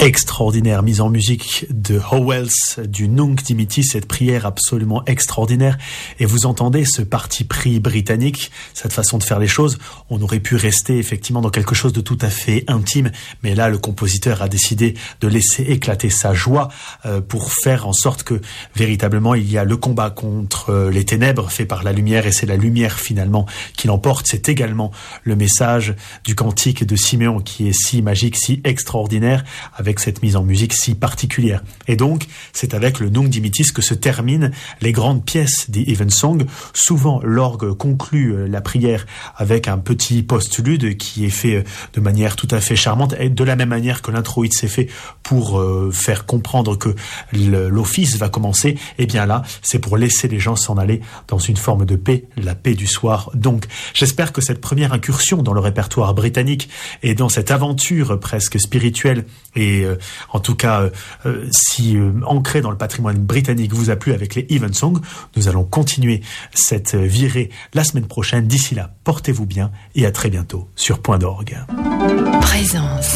Extraordinaire mise en musique de Howells, du Nunc Dimittis, cette prière absolument extraordinaire. Et vous entendez ce parti pris britannique, cette façon de faire les choses. On aurait pu rester effectivement dans quelque chose de tout à fait intime, mais là le compositeur a décidé de laisser éclater sa joie pour faire en sorte que véritablement il y a le combat contre les ténèbres fait par la lumière, et c'est la lumière finalement qui l'emporte. C'est également le message du cantique de Siméon qui est si magique, si extraordinaire, avec cette mise en musique si particulière. Et donc, c'est avec le Nunc Dimittis que se terminent les grandes pièces des Evensong. Souvent, l'orgue conclut la prière avec un petit postlude qui est fait de manière tout à fait charmante, et de la même manière que l'introïde s'est fait pour faire comprendre que l'office va commencer. Et bien là, c'est pour laisser les gens s'en aller dans une forme de paix, la paix du soir. Donc, j'espère que cette première incursion dans le répertoire britannique et dans cette aventure presque spirituelle et en tout cas si ancré dans le patrimoine britannique vous a plu avec les Evensong. Nous allons continuer cette virée la semaine prochaine. D'ici là, portez-vous bien et à très bientôt sur Point d'Orgue. Présence.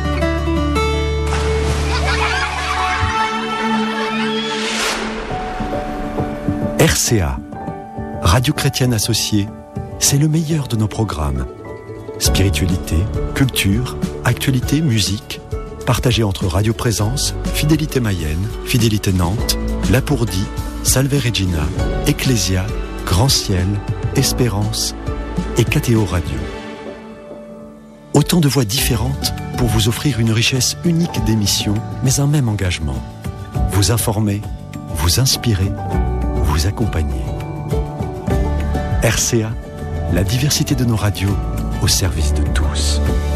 RCA, Radio Chrétienne Associée, c'est le meilleur de nos programmes. Spiritualité, culture, actualité, musique, partagé entre Radio Présence, Fidélité Mayenne, Fidélité Nantes, Lapourdie, Salve Regina, Ecclésia, Grand Ciel, Espérance et KTO Radio. Autant de voix différentes pour vous offrir une richesse unique d'émissions, mais un même engagement. Vous informer, vous inspirer, vous accompagner. RCA, la diversité de nos radios au service de tous.